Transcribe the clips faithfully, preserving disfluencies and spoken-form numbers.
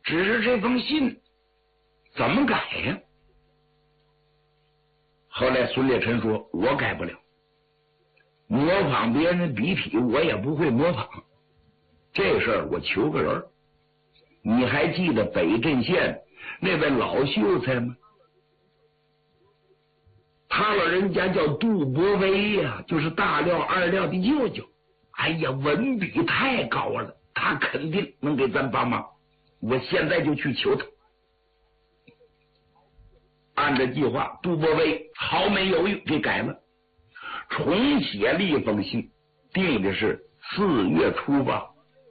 只是这封信怎么改呀？后来孙烈臣说：“我改不了，模仿别人笔体我也不会模仿，这事儿我求个人。你还记得北镇县那位老秀才吗？他老人家叫杜伯威呀、啊，就是大廖二廖的舅舅。哎呀，文笔太高了，他肯定能给咱帮忙。我现在就去求他。”按照计划，杜伯威毫没犹豫给改了，重写了一封信，定的是四月初八。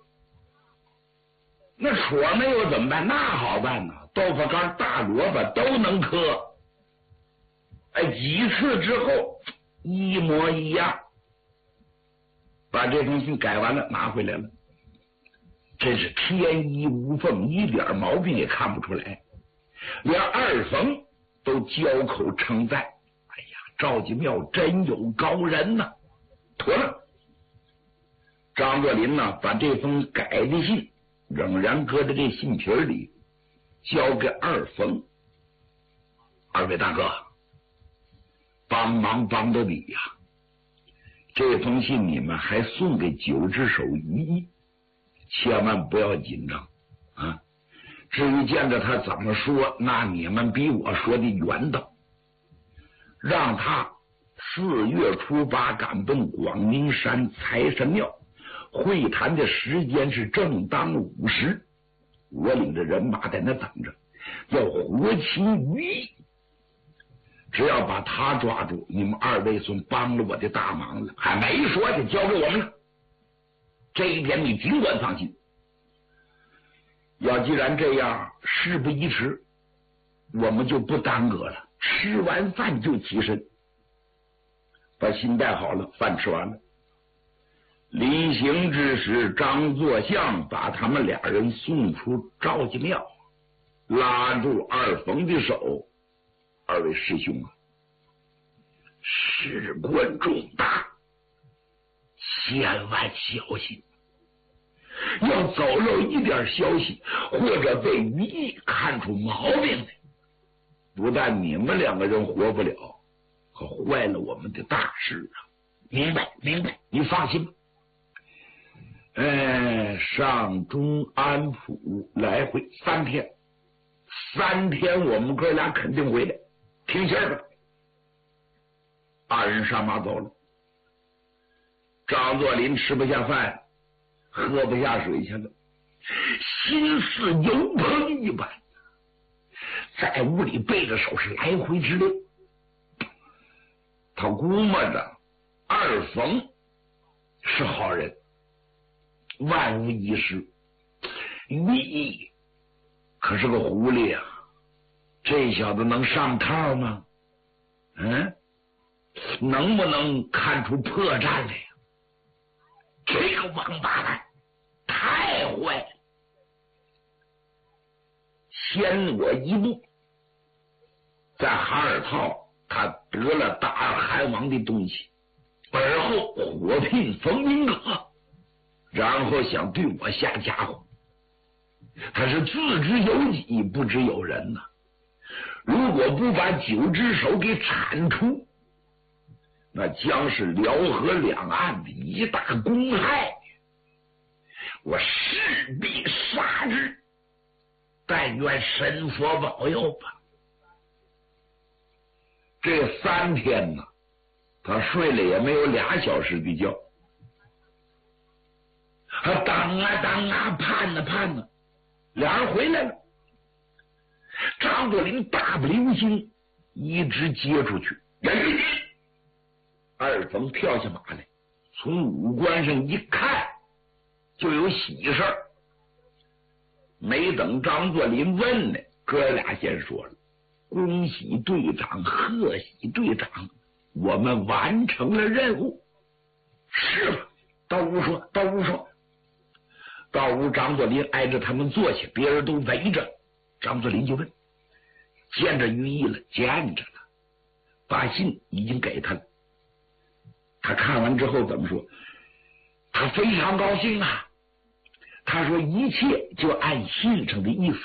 那戳没有怎么办？那好办呐，豆腐干、大萝卜都能磕。哎，几次之后一模一样，把这封信改完了，拿回来了。真是天衣无缝，一点毛病也看不出来。连二冯都交口称赞：“哎呀，赵继庙真有高人呐！”妥了，张作霖呢，把这封改的信仍然搁在这信皮里，交给二冯。二位大哥，帮忙帮到底呀！这封信你们还送给九只手于毅，千万不要紧张啊！至于见着他怎么说，那你们比我说的远道。让他四月初八赶奔广宁山财神庙，会谈的时间是正当午时。我领着人马在那等着，要活擒于毅。只要把他抓住，你们二位算帮了我的大忙了。还没说就交给我们了，这一点你尽管放心。要既然这样，事不宜迟，我们就不耽搁了，吃完饭就起身。把信带好了，饭吃完了，临行之时，张作相把他们俩人送出赵家庙，拉住二冯的手：“二位师兄啊，事关重大，千万小心。要走漏一点消息，或者被于毅看出毛病来，不但你们两个人活不了，可坏了我们的大事啊！”“明白，明白，你放心吧。”哎，上中安普来回三天，三天我们哥俩肯定回来，听信儿吧。二人上马走了。张作霖吃不下饭，喝不下水去了，心似油烹一般，在屋里背着手是来回直溜。他估摸着二冯是好人，万无一失。于毅可是个狐狸啊，这小子能上套吗？嗯，能不能看出破绽来呀？这个王八蛋太坏了，先我一步。在哈尔套他得了大二汗王的东西，而后火拼冯明阁，然后想对我下家伙。他是自知有己，不知有人呐、啊。如果不把九只手给铲除，那将是辽河两岸的一大公害，我势必杀之，但愿神佛保佑吧。这三天呢，他睡了也没有俩小时的觉，他等啊等啊，盼啊盼啊，俩人回来了。张作霖大步流星，一直接出去。二冯跳下马来，从五官上一看，就有喜事儿。没等张作霖问呢，哥俩先说了：“恭喜队长，贺喜队长，我们完成了任务。”“是吧？”到屋说，到屋说。到屋，张作霖挨着他们坐下，别人都围着。张作霖就问：“见着于毅了？”“见着了，把信已经给他了。”他看完之后怎么说？他非常高兴啊！他说：“一切就按信上的意思